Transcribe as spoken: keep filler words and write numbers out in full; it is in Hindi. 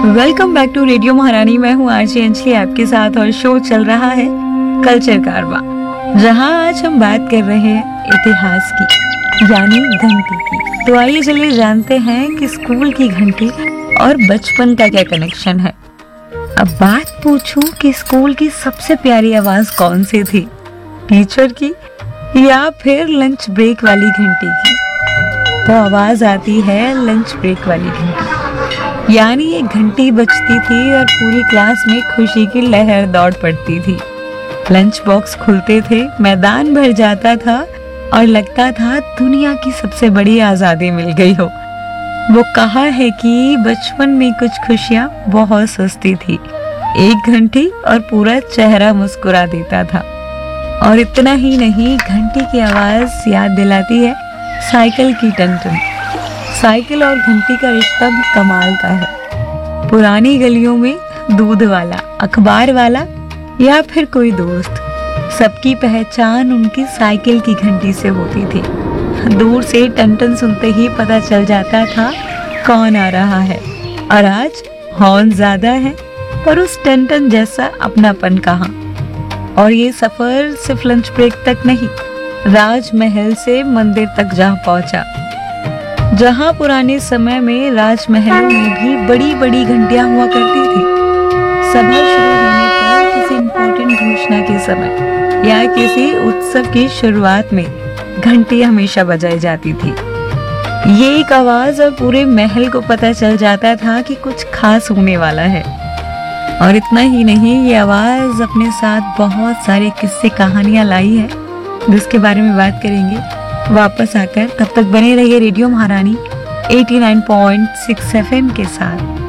वेलकम बैक टू रेडियो महारानी। मैं हूँ आरजे अंजलि आपके साथ और शो चल रहा है कल्चर कारवा, जहाँ आज हम बात कर रहे हैं इतिहास की, यानी घंटी की। तो आइए चलिए जानते हैं कि स्कूल की घंटी और बचपन का क्या कनेक्शन है। अब बात पूछूं कि स्कूल की सबसे प्यारी आवाज कौन सी थी, टीचर की या फिर लंच ब्रेक वाली घंटी की? तो आवाज आती है लंच ब्रेक वाली घंटी, यानी एक घंटी बजती थी और पूरी क्लास में खुशी की लहर दौड़ पड़ती थी। लंच बॉक्स खुलते थे, मैदान भर जाता था और लगता था दुनिया की सबसे बड़ी आजादी मिल गई हो। वो कहा है कि बचपन में कुछ खुशियां बहुत सस्ती थी, एक घंटी और पूरा चेहरा मुस्कुरा देता था। और इतना ही नहीं, घंटी की आवाज याद दिलाती है साइकिल की टन-टन। साइकिल और घंटी का रिश्ता भी कमाल का है। पुरानी गलियों में दूध वाला, अखबार वाला या फिर कोई दोस्त, सबकी पहचान उनकी साइकिल की घंटी से होती थी। दूर से टन-टन सुनते ही पता चल जाता था कौन आ रहा है। और आज हॉर्न ज्यादा है पर उस टन-टन जैसा अपनापन कहाँ। और ये सफर सिर्फ लंच ब्रेक तक नहीं, राजमहल से मंदिर तक जा पहुंचा, जहां पुराने समय में राजमहलों में भी बड़ी बड़ी घंटियां हुआ करती थी। सभा शुरू होने पर, किसी इम्पोर्टेंट घोषणा के समय या किसी उत्सव की शुरुआत में घंटी हमेशा बजाई जाती थी। ये एक आवाज और पूरे महल को पता चल जाता था कि कुछ खास होने वाला है। और इतना ही नहीं, ये आवाज अपने साथ बहुत सारे किस्से कहानियां लाई है, जिसके बारे में बात करेंगे वापस आकर। तब तक बने रहिए रेडियो महारानी eighty nine point six F M के साथ।